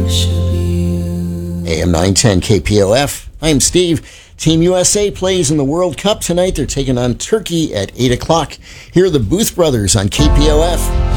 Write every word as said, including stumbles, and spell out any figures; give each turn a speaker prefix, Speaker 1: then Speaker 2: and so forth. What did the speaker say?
Speaker 1: A M nine ten K P O F. I'm Steve. Team U S A plays in the World Cup tonight. They're taking on Turkey at eight o'clock. Here are the Booth Brothers on K P O F.